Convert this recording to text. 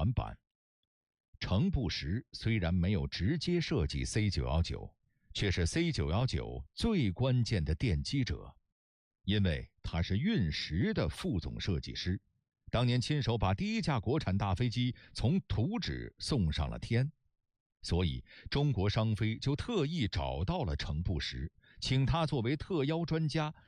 短板。程步石虽然没有直接设计 C919， 却是 C919 最关键的奠基者，因为他是运10的副总设计师，当年亲手把第一架国产大飞机从图纸送上了天。所以中国商飞就特意找到了程步石，请他作为特邀专家